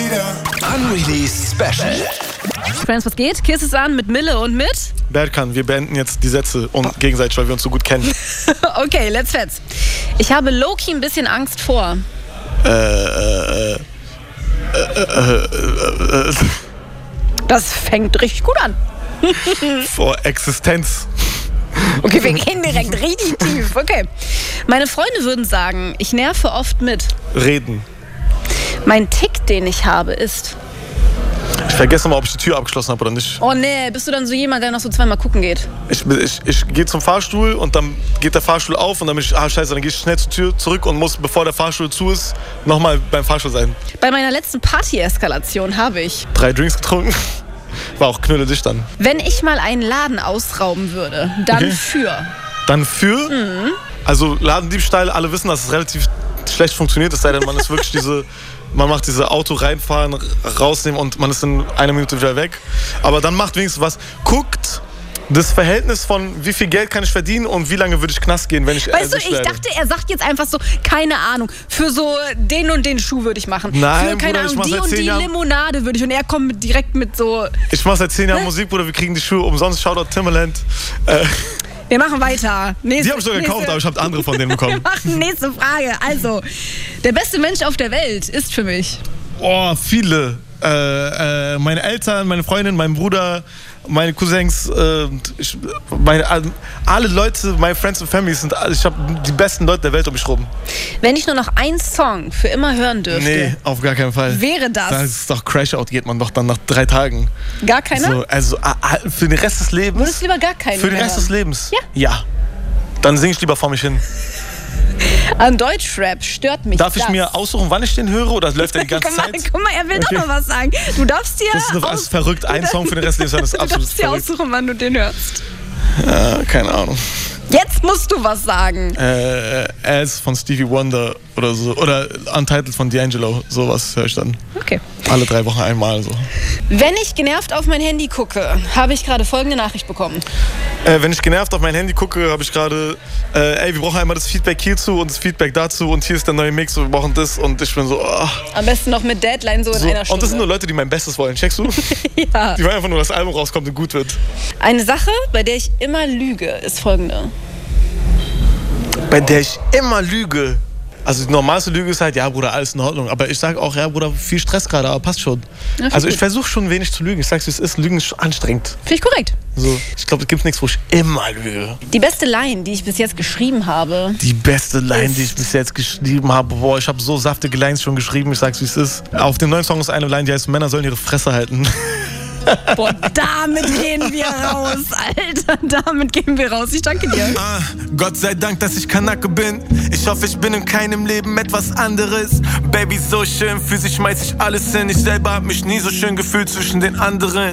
Unreleased Special. Friends, was geht? Kiss es an mit Mille und mit? Berkan, wir beenden jetzt die Sätze und gegenseitig, weil wir uns so gut kennen. Okay, let's fetz. Ich habe low-key ein bisschen Angst vor. Das fängt richtig gut an. Vor Existenz. Okay, wir gehen direkt richtig tief. Okay. Meine Freunde würden sagen, ich nerve oft mit. Reden. Mein Tick, den ich habe, ist... Ich vergesse mal, ob ich die Tür abgeschlossen habe oder nicht. Oh nee, bist du dann so jemand, der noch so zweimal gucken geht? Ich gehe zum Fahrstuhl und dann geht der Fahrstuhl auf und dann bin ich, scheiße, dann gehe ich schnell zur Tür zurück und muss, bevor der Fahrstuhl zu ist, nochmal beim Fahrstuhl sein. Bei meiner letzten Party-Eskalation habe ich... 3 Drinks getrunken. War auch knülledicht dann. Wenn ich mal einen Laden ausrauben würde, dann Okay. für... Dann für? Also Ladendiebstahl, alle wissen, dass es relativ schlecht funktioniert, es sei denn, man ist wirklich man macht diese Auto reinfahren, rausnehmen und man ist in einer Minute wieder weg. Aber dann macht wenigstens was. Guckt das Verhältnis von wie viel Geld kann ich verdienen und wie lange würde ich Knast gehen, wenn ich Weißt du, erwischt ich werde. dachte, er sagt jetzt einfach so, keine Ahnung, für so den und den Schuh würde ich machen. Nein, für, keine Bruder, ich Ahnung, mach die seit und 10 die Jahren- Limonade würde ich. Und er kommt direkt mit so... Ich mache seit 10 Jahren Musik, Bruder, wir kriegen die Schuhe umsonst. Shoutout Timberland. Wir machen weiter. Die habe ich sogar gekauft, aber ich habe andere von denen Wir bekommen. machen nächste Frage. Also, der beste Mensch auf der Welt ist für mich... Oh, viele. Meine Eltern, meine Freundin, mein Bruder, meine Cousins, alle Leute, meine Friends und Family sind, ich habe die besten Leute der Welt um mich rum. Wenn ich nur noch einen Song für immer hören dürfte, Nee, auf gar keinen Fall. wäre das... Das ist doch Crash-Out, geht man doch dann nach 3 Tagen. Gar keiner? So, also für den Rest des Lebens. Würdest du lieber gar keinen Für den mehr Rest des hören? Lebens? Ja. Ja. Dann singe ich lieber vor mich hin. An Deutschrap stört mich Darf ich das. mir aussuchen, wann ich den höre oder läuft der die ganze Zeit? Guck mal, er will Okay. doch noch was sagen. Du darfst dir, Das ist verrückt. Ein Song für den Rest des Lebens, das ist du absolut darfst dir verrückt. aussuchen, wann du den hörst. Keine Ahnung. Jetzt musst du was sagen. As von Stevie Wonder oder so. Oder Untitled von D'Angelo. Sowas höre ich dann. Okay. Alle 3 Wochen einmal so. Wenn ich genervt auf mein Handy gucke, habe ich gerade folgende Nachricht bekommen. Wenn ich genervt auf mein Handy gucke, habe ich gerade, wir brauchen einmal das Feedback hierzu und das Feedback dazu und hier ist der neue Mix und wir brauchen das und ich bin so, Am besten noch mit Deadline so in einer Stunde. Und das sind nur Leute, die mein Bestes wollen, checkst du? Ja. Die wollen einfach nur, dass das Album rauskommt und gut wird. Eine Sache, bei der ich immer lüge, ist folgende. Bei der ich immer lüge. Also die normalste Lüge ist halt, ja Bruder, alles in Ordnung. Aber ich sage auch, ja Bruder, viel Stress gerade, aber passt schon. Ja, Also ich gut. versuche schon wenig zu lügen. Ich sag's wie es ist, Lügen ist schon anstrengend. Finde ich korrekt. So, ich glaube, es gibt nichts, wo ich immer lüge. Die beste Line, die ich bis jetzt geschrieben habe. Die beste Line, die ich bis jetzt geschrieben habe. Boah, ich habe so saftige Lines schon geschrieben, ich sag's wie es ist. Auf dem neuen Song ist eine Line, die heißt, Männer sollen ihre Fresse halten. Boah, damit gehen wir raus, Alter. Damit gehen wir raus. Ich danke dir. Gott sei Dank, dass ich Kanake bin. Ich hoffe, ich bin in keinem Leben etwas anderes. Baby, so schön, für sich schmeiß ich alles hin. Ich selber hab mich nie so schön gefühlt zwischen den anderen.